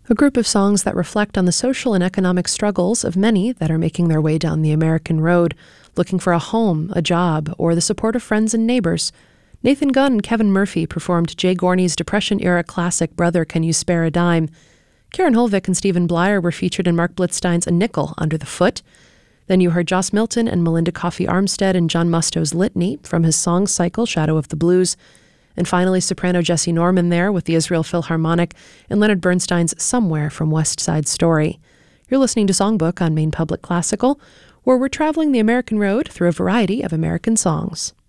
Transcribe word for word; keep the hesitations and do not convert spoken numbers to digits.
a group of songs that reflect on the social and economic struggles of many that are making their way down the American road, looking for a home, a job, or the support of friends and neighbors. Nathan Gunn and Kevin Murphy performed Jay Gorney's Depression-era classic Brother, Can You Spare a Dime? Karen Holvik and Stephen Blyer were featured in Mark Blitzstein's A Nickel Under the Foot. Then you heard Joss Milton and Melinda Coffey Armstead and John Musto's Litany from his song cycle, Shadow of the Blues. And finally, soprano Jesse Norman there with the Israel Philharmonic and Leonard Bernstein's Somewhere from West Side Story. You're listening to Songbook on Maine Public Classical, where we're traveling the American road through a variety of American songs.